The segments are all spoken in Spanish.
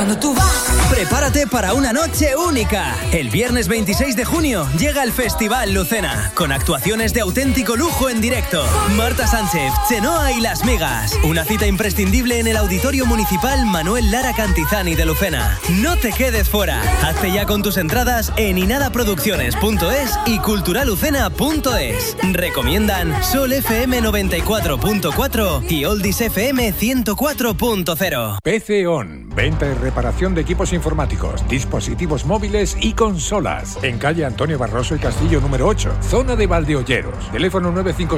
Cuando tú vas, prepárate para una noche única. El viernes 26 de junio llega el Festival Lucena, con actuaciones de auténtico lujo en directo. Marta Sánchez, Chenoa y Las Migas. Una cita imprescindible en el Auditorio Municipal Manuel Lara Cantizani de Lucena. No te quedes fuera. Hazte ya con tus entradas en inadaproducciones.es y culturalucena.es. Recomiendan Sol FM 94.4 y Oldies FM 104.0. PC On, venta y reparación de equipos informáticos, dispositivos móviles y consolas. En calle Antonio Barroso y Castillo número 8, zona de Valdeolleros. Teléfono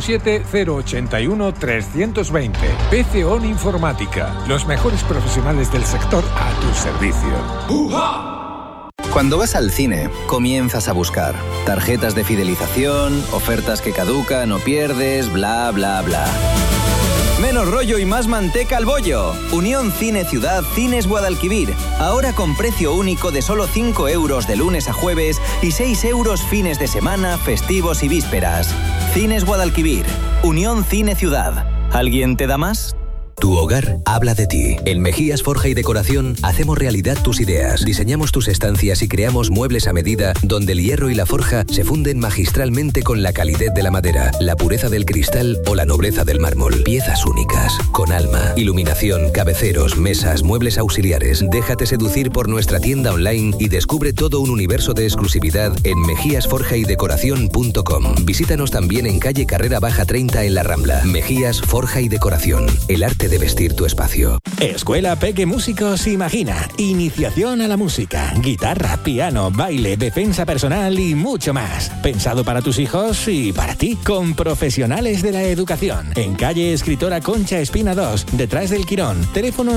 957-081-320. PC On Informática. Los mejores profesionales del sector a tu servicio. ¡Uja! Cuando vas al cine, comienzas a buscar tarjetas de fidelización, ofertas que caducan o pierdes, bla, bla, bla. Menos rollo y más manteca al bollo. Unión Cine Ciudad Cines Guadalquivir. Ahora con precio único de solo 5 euros de lunes a jueves y 6 euros fines de semana, festivos y vísperas. Cines Guadalquivir. Unión Cine Ciudad. ¿Alguien te da más? Tu hogar habla de ti. En Mejías Forja y Decoración hacemos realidad tus ideas, diseñamos tus estancias y creamos muebles a medida donde el hierro y la forja se funden magistralmente con la calidez de la madera, la pureza del cristal o la nobleza del mármol. Piezas únicas, con alma, iluminación, cabeceros, mesas, muebles auxiliares. Déjate seducir por nuestra tienda online y descubre todo un universo de exclusividad en mejíasforjaydecoración.com. Visítanos también en calle Carrera Baja 30 en La Rambla. Mejías Forja y Decoración. El arte de vestir tu espacio. Escuela Peque Músicos Imagina. Iniciación a la música, guitarra, piano, baile, defensa personal y mucho más. Pensado para tus hijos y para ti, con profesionales de la educación. En calle Escritora Concha Espina 2, detrás del Quirón. Teléfono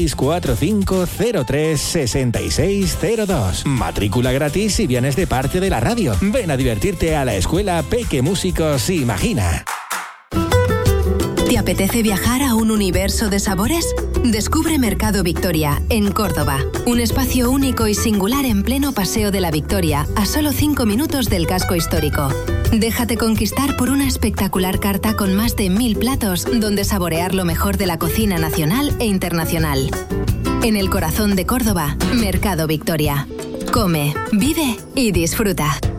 645-03-6602. Matrícula gratis si vienes de parte de la radio. Ven a divertirte a la Escuela Peque Músicos Imagina. ¿Te apetece viajar a un universo de sabores? Descubre Mercado Victoria, en Córdoba. Un espacio único y singular en pleno Paseo de la Victoria, a solo 5 minutos del casco histórico. Déjate conquistar por una espectacular carta con más de 1000 platos, donde saborear lo mejor de la cocina nacional e internacional. En el corazón de Córdoba, Mercado Victoria. Come, vive y disfruta.